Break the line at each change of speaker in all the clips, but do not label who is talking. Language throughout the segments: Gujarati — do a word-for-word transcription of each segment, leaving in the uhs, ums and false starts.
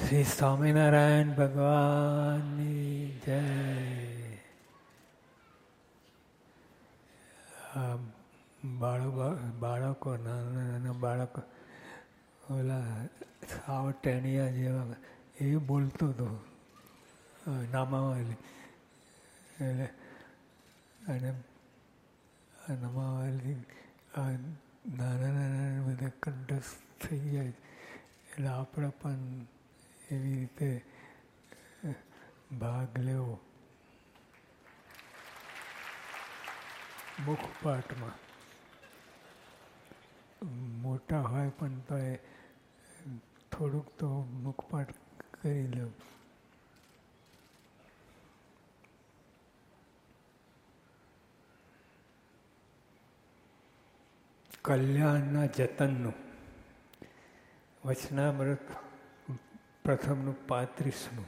શ્રી સ્વામિનારાયણ ભગવાનની જય. બાળકો બાળકો નાના નાના બાળકો ઓલા સાવ ટેણિયા જેવા એ બોલતો હતો નામાવાલી. એટલે અને નામાવાલી નાના નાના બધા કંઠસ્થ થઈ જાય. એટલે આપણે પણ એવી રીતે ભાગ લેવો. મુખપાઠમાં મોટા હોય પણ તો એ થોડુંક તો મુખપાઠ કરી લેવું. કલ્યાણના જતનનું વચનામૃત પ્રથમનું પાંત્રીસમું.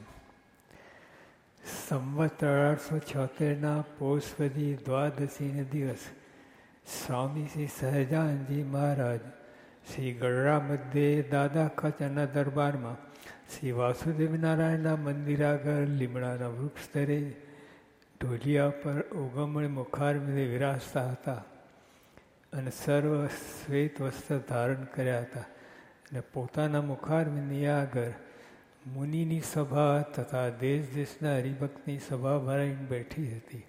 સંવત અઢારસો છોતેરના પોષવદી દ્વાદશીને દિવસ સ્વામી શ્રી સહજાનંદજી મહારાજ શ્રી ગઢડા મધ્યે દાદા ખચરના દરબારમાં શ્રી વાસુદેવ નારાયણના મંદિર આગળ લીમડાના વૃક્ષ ધરે ઢોલિયા પર ઉગમણે મુખારવિંદે વિરાજતા હતા અને સર્વ શ્વેત વસ્ત્ર ધારણ કર્યા હતા. અને પોતાના મુખારવિંદની આગળ મુનિની સભા તથા દેશ દેશના હરિભક્તની સભા ભરાઈને બેઠી હતી.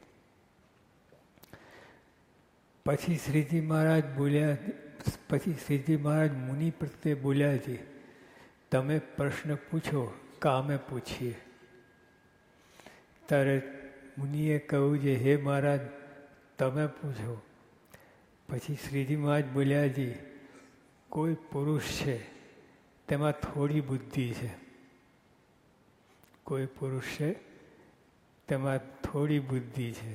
પછી શ્રીજી મહારાજ બોલ્યા પછી શ્રીજી મહારાજ મુનિ પ્રત્યે બોલ્યા છે, તમે પ્રશ્ન પૂછો કામે પૂછીએ. ત્યારે મુનિએ કહ્યું છે, હે મહારાજ તમે પૂછો. પછી શ્રીજી મહારાજ બોલ્યા છે, કોઈ પુરુષ છે તેમાં થોડી બુદ્ધિ છે. કોઈ પુરુષ છે તેમાં થોડી બુદ્ધિ છે,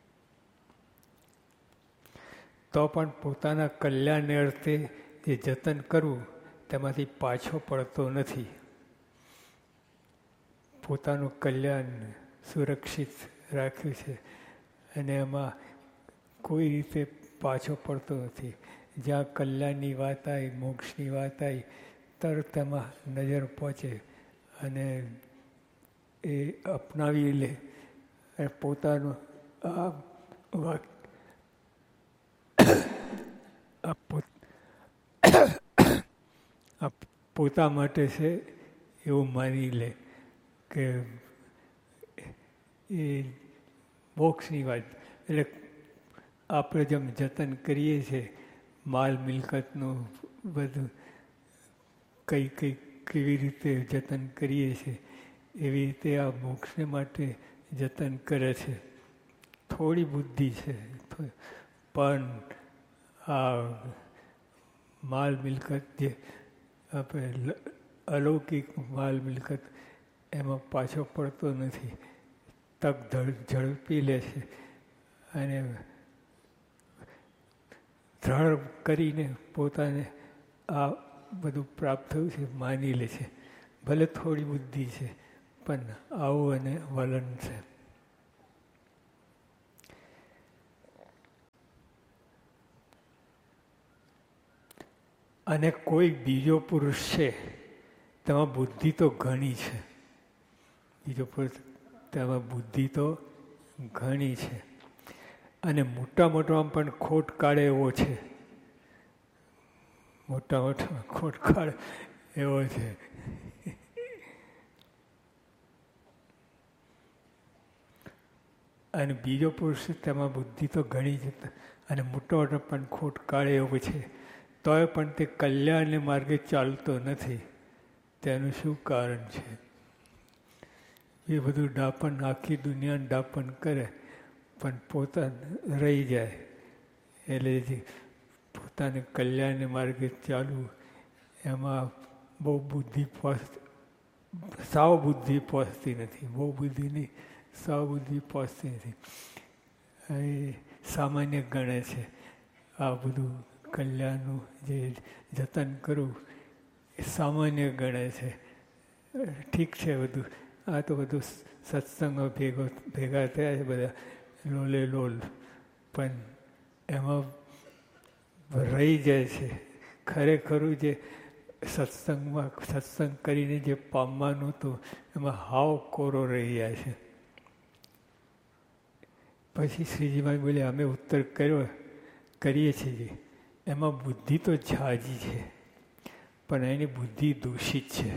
તો પણ પોતાના કલ્યાણને અર્થે જે જતન કરવું તેમાંથી પાછો પડતો નથી. પોતાનું કલ્યાણ સુરક્ષિત રાખ્યું છે અને એમાં કોઈ રીતે પાછો પડતો નથી. જ્યાં કલ્યાણની વાત આવી, મોક્ષની વાત આવી, તરત એમાં નજર પહોંચે અને એ અપનાવી લે. પોતાનું આ વાત પોતા માટે છે એવું માની લે કે એ મોક્ષની વાત. એટલે આપણે જેમ જતન કરીએ છીએ માલ મિલકતનું બધું કઈ કઈ કેવી રીતે જતન કરીએ છીએ એવી રીતે આ મોક્ષને માટે જતન કરે છે. થોડી બુદ્ધિ છે પણ આ માલ મિલકત જે આપણે અલૌકિક માલ મિલકત એમાં પાછો પડતો નથી. તક ઝડપી લે છે અને દ્રઢ કરીને પોતાને આ બધું પ્રાપ્ત થયું છે માની લે છે. ભલે થોડી બુદ્ધિ છે પણ આવું અને વલણ છે. અને કોઈ બીજો પુરુષ છે તેમાં બુદ્ધિ તો ઘણી છે. બીજો પુરુષ તેમાં બુદ્ધિ તો ઘણી છે અને મોટા મોટામાં પણ ખોટ કાઢે એવો છે. મોટા મોટા ખોટ કાઢે એવો છે. અને બીજો પુરુષ તેમાં બુદ્ધિ તો ઘણી છે અને મોટા મોટા પણ ખોટ કાઢે એવો છે, તોય પણ તે કલ્યાણને માર્ગે ચાલતો નથી. તેનું શું કારણ છે? એ બધું ડાપણ, આખી દુનિયાને ડાપણ કરે પણ પોતાને રહી જાય. એટલે પોતાને કલ્યાણને માર્ગે ચાલવું એમાં બહુ બુદ્ધિ પહોંચતી, સાવ બુદ્ધિ પહોંચતી નથી. બહુ બુદ્ધિ નહીં, સાવ બુદ્ધિ પહોંચતી નથી. એ સામાન્ય ગણે છે. આ બધું કલ્યાણનું જે જતન કરવું એ સામાન્ય ગણે છે. ઠીક છે બધું, આ તો બધું સત્સંગમાં ભેગો ભેગા થયા છે બધા લોલે લોલ, પણ એમાં રહી જાય છે. ખરેખરું જે સત્સંગમાં સત્સંગ કરીને જે પામવાનું હતું એમાં હાવ કોરો રહી જાય છે. પછી શ્રીજીભાઈ બોલે અમે ઉત્તર કર્યો કરીએ છીએ, એમાં બુદ્ધિ તો ઝાજી છે પણ એની બુદ્ધિ દૂષિત છે.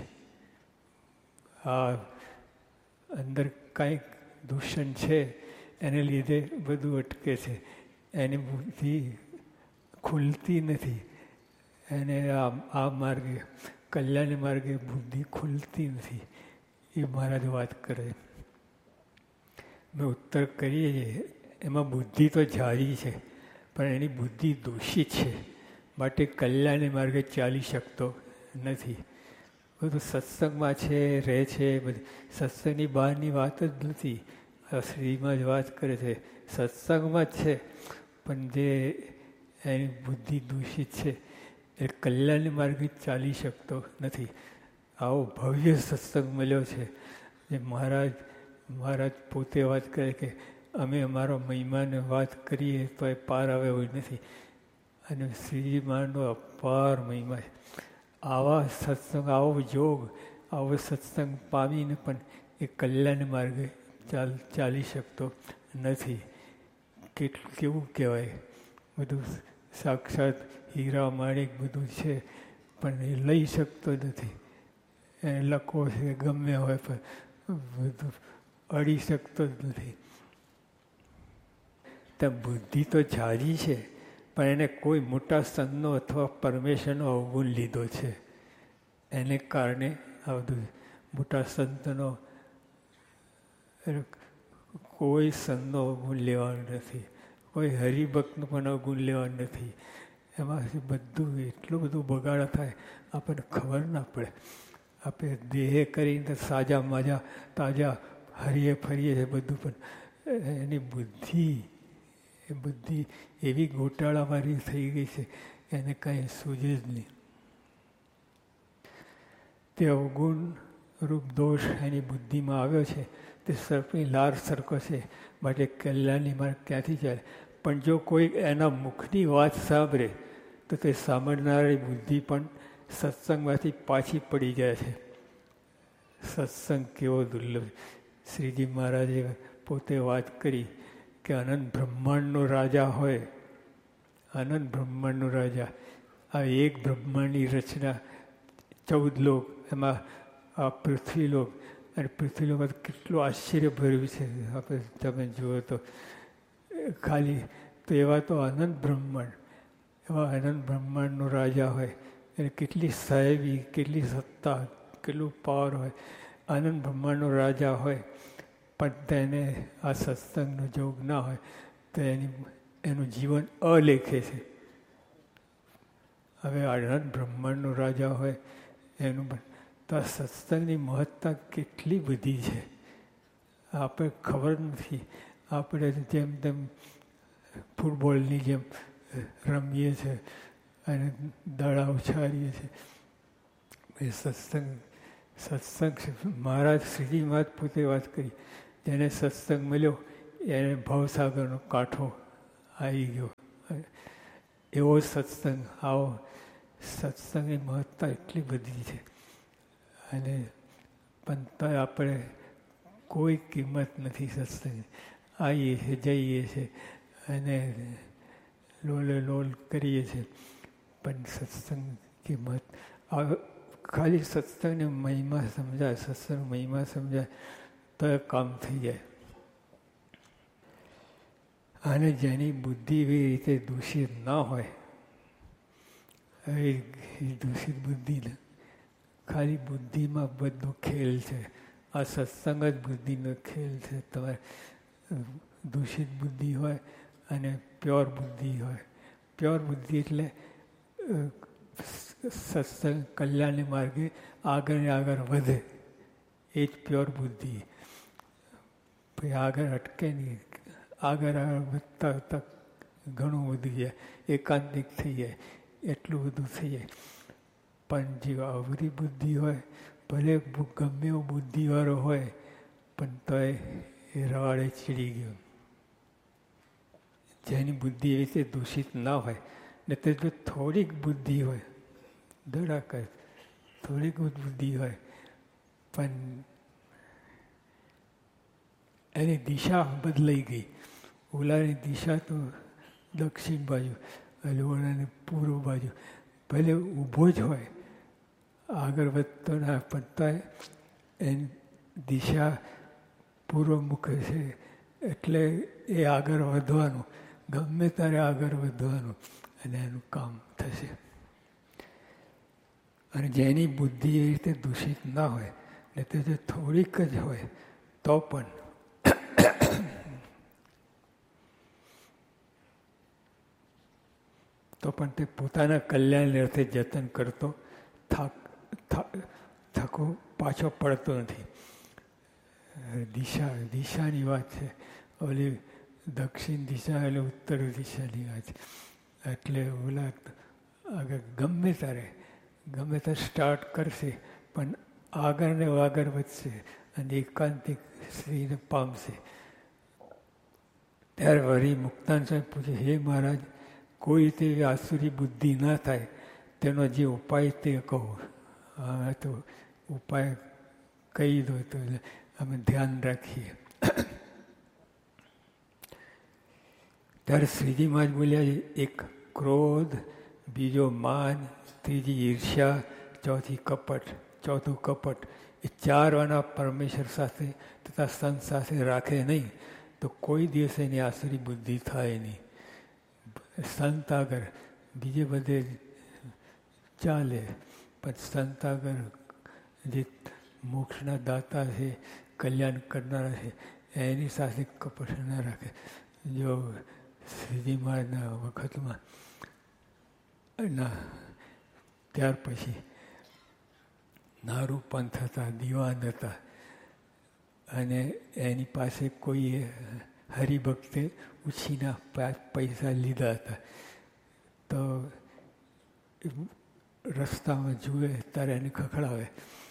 આ અંદર કાંઈક દૂષણ છે એને લીધે બધું અટકે છે. એની બુદ્ધિ ખુલતી નથી. એને આ આ માર્ગે કલ્યાણ માર્ગે બુદ્ધિ ખુલતી નથી. એ મહારાજ વાત કરે. મેં ઉત્તર કરીએ છીએ એમાં બુદ્ધિ તો જારી છે પણ એની બુદ્ધિ દૂષિત છે, માટે કલ્યાણ માર્ગે ચાલી શકતો નથી. બધું સત્સંગમાં છે રહે છે, બધી સત્સંગની બહારની વાત જ નથી. શ્રીમાં જ વાત કરે છે સત્સંગમાં જ છે પણ જે એની બુદ્ધિ દૂષિત છે એ કલ્યાણ માર્ગે ચાલી શકતો નથી. આવો ભવ્ય સત્સંગ મળ્યો છે. જે મહારાજ મહારાજ પોતે વાત કરે કે અમે અમારો મહિમાને વાત કરીએ તો એ પાર આવે એવું નથી. અને શ્રીજી મહારાજનો અપાર મહિમા છે. આવા સત્સંગ, આવો યોગ, આવો સત્સંગ પામીને પણ એ કલ્યાણ માર્ગે ચાલ ચાલી શકતો નથી. કેટલું કેવું કહેવાય, બધું સાક્ષાત હીરા માણિક બધું છે પણ એ લઈ શકતો નથી. એને લખવો છે ગમે હોય પણ બધું અડી શકતો જ નથી. ત્યાં બુદ્ધિ તો જાજી છે પણ એને કોઈ મોટા સંતનો અથવા પરમેશ્વરનો અવગુણ લીધો છે. એને કારણે આ બધું મોટા સંતનો કોઈ સંતનો અવગુણ લેવાનું નથી, કોઈ હરિભક્તનો પણ અવગુણ લેવાનું નથી. એમાંથી બધું એટલું બધું બગાડ થાય આપણને ખબર ના પડે. આપણે દેહે કરીને સાજા માજા તાજા હરીએ ફરીએ છે બધું, પણ એની બુદ્ધિ એ બુદ્ધિ એવી ગોટાળાવાળી થઈ ગઈ છે એને કાંઈ સૂઝે જ નહીં. તે અવગુણ રૂપ દોષ એની બુદ્ધિમાં આવ્યો છે તે સર્પની લાર સરકો છે, માટે કલ્યાણની માર્ગ ક્યાંથી ચાલે. પણ જો કોઈ એના મુખની વાત સાંભળે તો તે સાંભળનારી બુદ્ધિ પણ સત્સંગમાંથી પાછી પડી જાય છે. સત્સંગ કેવો દુર્લભ. શ્રીજી મહારાજે પોતે વાત કરી કે અનંત બ્રહ્માંડનો રાજા હોય, અનંત બ્રહ્માંડનો રાજા, આ એક બ્રહ્માંડની રચના ચૌદ લોક, એમાં આ પૃથ્વીલોક, અને પૃથ્વીલોકમાં કેટલું આશ્ચર્ય ભર્યું છે. આપણે તમે જુઓ તો ખાલી તો એવા તો અનંત બ્રહ્માંડ, એવા અનંત બ્રહ્માંડનો રાજા હોય એને કેટલી સાહેબી, કેટલી સત્તા, કેટલું પાવર હોય. અનંત બ્રહ્માંડનો રાજા હોય પણ તેને આ સત્સંગનો જોગ ના હોય તો એની એનું જીવન અલેખે છે. હવે અનંત બ્રહ્માંડનો રાજા હોય એનું પણ તો આ સત્સંગની મહત્તા કેટલી બધી છે આપણે ખબર નથી. આપણે જેમ તેમ ફૂટબોલની જેમ રમીએ છીએ અને દડા ઉછાળીએ છીએ. એ સત્સંગ સત્સંગ મહારાજ શ્રીજી મહારાજ પોતે વાત કરી, જેને સત્સંગ મળ્યો એને ભવસાગરનો કાંઠો આવી ગયો. એવો સત્સંગ, આવો સત્સંગની મહત્તા એટલી બધી છે અને પણ તો આપણે કોઈ કિંમત નથી સત્સંગની. આવીએ છીએ, જઈએ છીએ અને લોલે લોલ કરીએ છીએ પણ સત્સંગ કિંમત ખાલી સત્સંગની મહિમા સમજાય, સત્સંગ મહિમા સમજાય તો એ કામ થઈ જાય. અને જેની બુદ્ધિ એવી રીતે દૂષિત ના હોય, એ દૂષિત બુદ્ધિ ને ખાલી બુદ્ધિમાં બધો ખેલ છે. આ સત્સંગ જ બુદ્ધિનો ખેલ છે. તમારે દૂષિત બુદ્ધિ હોય અને પ્યોર બુદ્ધિ હોય. પ્યોર બુદ્ધિ એટલે સત્સંગ કલ્યાણની માર્ગે આગળ ને આગળ વધે, એ જ પ્યોર બુદ્ધિ. પછી આગળ અટકે નહીં, આગળ આગળ વધતા વધતા ઘણું વધી જાય, એકાંતિક થઈ જાય, એટલું બધું થઈ જાય. પણ જે અવરી બુદ્ધિ હોય, ભલે ગમે એવો બુદ્ધિવાળો હોય પણ તોય એ રવાડે ચડી ગયો. જેની બુદ્ધિ એવી રીતે દૂષિત ના હોય ને તે જો થોડીક બુદ્ધિ હોય ધડાકા થોડીક બુદ્ધિ હોય પણ એની દિશા બદલાઈ ગઈ. ઓલાની દિશા તો દક્ષિણ બાજુ અને ઓલાની પૂર્વ બાજુ. ભલે ઊભો જ હોય, આગળ વધતો ના પણ તોય એની દિશા પૂર્વ મુખે છે એટલે એ આગળ વધવાનું, ગમે ત્યારે આગળ વધવાનું અને એનું કામ થશે. અને જેની બુદ્ધિ એ રીતે દૂષિત ના હોય ને તે જો થોડીક જ હોય તો પણ તો પણ તે પોતાના કલ્યાણ અર્થે જતન કરતો થાક થકો પાછો પડતો નથી. દિશા દિશાની વાત છે. ઓલી દક્ષિણ દિશા એટલે ઉત્તર દિશાની વાત છે. એટલે ઓલા આગળ ગમે ત્યારે ગમે ત્યારે સ્ટાર્ટ કરશે પણ આગળ ને આગળ વધશે અને એકાંતિક શ્રીને પામશે. ત્યારે વળી મુક્તાન સાહેબ પૂછે, હે મહારાજ, કોઈ તેવી આસુરી બુદ્ધિ ના થાય તેનો જે ઉપાય તે કહો. હા તો ઉપાય કહી દો તો અમે ધ્યાન રાખીએ. ત્યારે શ્રીજી મહારાજ બોલ્યા, એક ક્રોધ, બીજો માન, ત્રીજી ઈર્ષ્યા, ચોથી કપટ, ચોથું કપટ. એ ચાર વાના પરમેશ્વર સાથે તથા સંત સાથે રાખે નહીં તો કોઈ દિવસ એની આસુરી બુદ્ધિ થાય નહીં. સંત આગળ બીજે બધે ચાલે પણ સંત આગળ જે મોક્ષના દાતા છે, કલ્યાણ કરનારા છે, એની સાથે કપટ ના રાખે. જો શ્રીજી મહારાજના વખતમાં ના ત્યાર પછી નારૂ પંથ હતા, દિવાન હતા અને એની પાસે કોઈએ હરિભક્તે ઉછીના પૈસા લીધા હતા. તો રસ્તામાં જુએ ત્યારે એને ખખડાવે.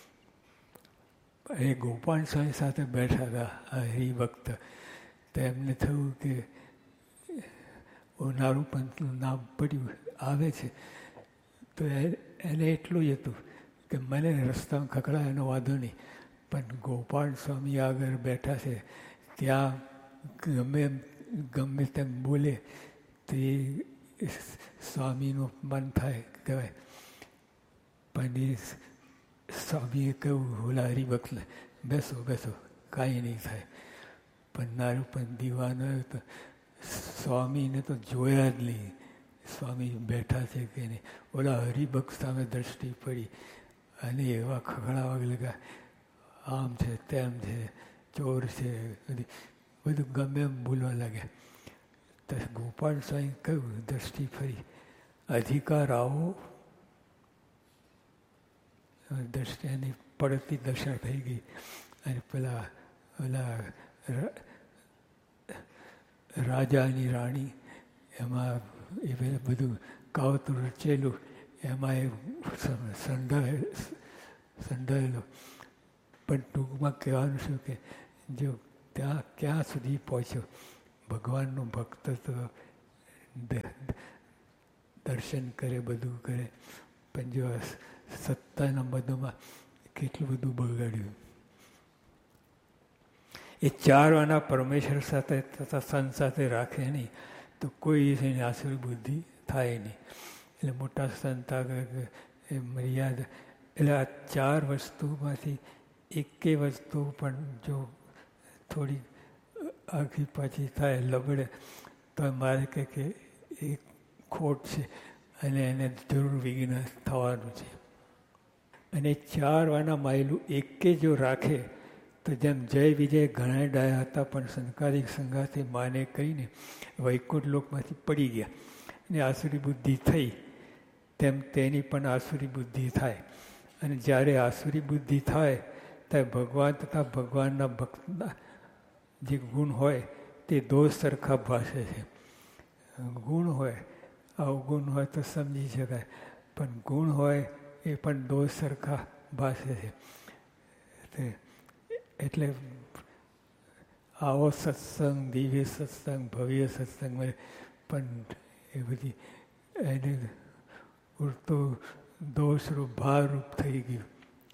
એ ગોપાલ સ્વામી સાથે બેઠા હતા આ હરિભક્ત. તો એમને થયું કે નારૂ પંથનું નામ પડ્યું આવે છે તો એને એટલું જ હતું કે મને રસ્તામાં ખખડાય એનો વાંધો નહીં, પણ ગોપાલ સ્વામી આગળ બેઠા છે ત્યાં ગમે ગમે તેમ બોલે તે સ્વામીનું મન થાય કહેવાય. પણ એ સ્વામીએ કહ્યું ઓલા હરિભક્તને, બેસો બેસો કાંઈ નહીં થાય. પણ નારું પણ દીવાનો તો સ્વામીને તો જોયા જ નહીં, સ્વામી બેઠા છે કે નહીં. ઓલા હરિભક્ત સામે દ્રષ્ટિ પડી અને એવા ખખડાવા લગા, આમ છે તેમ છે, ચોર છે, બધી બધું ગમે એમ બોલવા લાગ્યા. તો ગોપાલ સ્વામી કહ્યું દ્રષ્ટિ ફરી, અધિકાર આવો. દ્રષ્ટિ એની પડતી દશા થઈ ગઈ અને પેલા ઓલા રાજાની રાણી એમાં એ બધું કાવતું રચેલું એમાં એ સંડાય સંડાયેલો. પણ ટૂંકમાં કહેવાનું શું કે જો ત્યાં ક્યાં સુધી પહોંચ્યો, ભગવાનનો ભક્ત તો દર્શન કરે, બધું કરે, પણ જો સત્તાના બધુમાં કેટલું બધું બગાડ્યું. એ ચાર વાના પરમેશ્વર સાથે તથા સંત સાથે રાખે નહીં તો કોઈ એની આસુરી બુદ્ધિ થાય નહીં. એટલે મોટા સંત આગળ એ મર્યાદા, એટલે આ ચાર વસ્તુમાંથી એકે વસ્તુ પણ જો થોડી આખી પાછી થાય, લબડે, તો મારે કહે કે એ ખોટ છે અને એને જરૂર વિઘ્ન થવાનું છે. અને ચાર વાના માયલું એકે જો રાખે તો જેમ જય વિજય ઘણા ડાયા હતા પણ સંકારિક સંગાથી માને કહીને વૈકુંઠ લોકમાંથી પડી ગયા અને આસુરી બુદ્ધિ થઈ, તેમ તેની પણ આસુરી બુદ્ધિ થાય. અને જ્યારે આસુરી બુદ્ધિ થાય ત્યારે ભગવાન તથા ભગવાનના ભક્તના જે ગુણ હોય તે દોષ સરખા ભાષે છે. ગુણ હોય, અવગુણ હોય તો સમજી શકાય, પણ ગુણ હોય એ પણ દોષ સરખા ભાષે છે. એટલે આવો સત્સંગ, દિવ્ય સત્સંગ, ભવ્ય સત્સંગ મળે પણ એ બધી એને ઉડતું દોષરૂપ ભારરૂપ થઈ ગયું.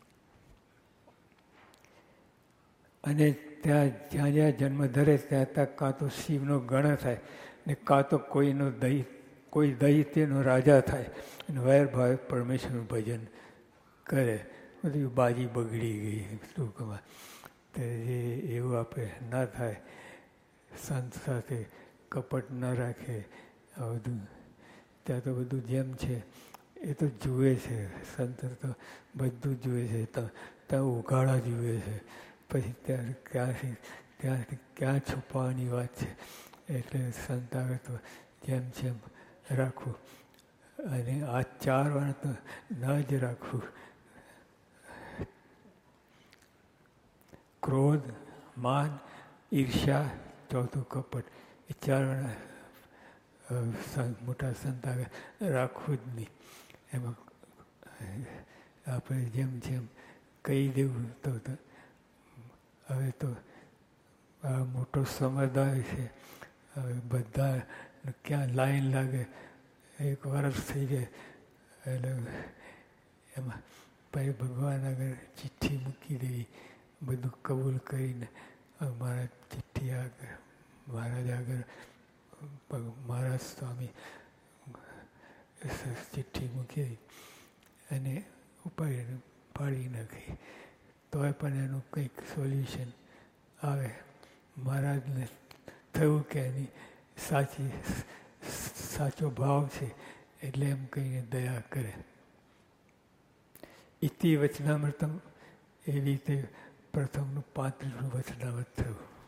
અને ત્યાં જ્યાં જ્યાં જન્મ ધરે ત્યાં ત્યાં કાં તો શિવનો ગણ થાય ને કાં તો કોઈનો દૈ કોઈ દૈત્યનો રાજા થાય અને વૈર ભાવે પરમેશ્વરનું ભજન કરે. બધી બાજી બગડી ગઈ ટૂંકમાં. તો એ એવું આપણે ના થાય, સંત સાથે કપટ ના રાખે. આ બધું ત્યાં તો બધું જેમ છે એ તો જુએ છે, સંત તો બધું જુએ છે. ત્યાં ઉઘાડા જુએ છે. પછી ત્યાં ક્યાંથી ત્યાંથી ક્યાં છુપાવવાની વાત છે. એટલે સંત આવે તો જેમ જેમ રાખવું. અને આ ચાર વાર તો ન જ રાખવું. ક્રોધ, માન, ઈર્ષ્યા, ચોથું કપટ. એ ચાર મોટા સંત આગળ રાખવું જ નહીં. એમાં આપણે જેમ જેમ કહી દેવું તો હવે તો આ મોટો સમુદાય છે. હવે બધા ક્યાં લાઈન લાગે, એક વર્ષ થઈ જાય એટલે એમાં પછી ભગવાન આગળ ચિઠ્ઠી મૂકી દેવી, બધું કબૂલ કરીને મારા ચિઠ્ઠી આગળ મહારાજ આગળ મહારાજ સ્વામી ચિઠ્ઠી મૂકી અને ઉપાડીને પાડી નાખી. તોય પણ એનું કંઈક સોલ્યુશન આવે. મહારાજને થયું કે એની સાચી સાચો ભાવ છે એટલે એમ કહીને દયા કરે. ઇતિ વચનામૃતમ એવી રીતે પ્રથમનું પાંત્રીસનું વચનામૃત થયું.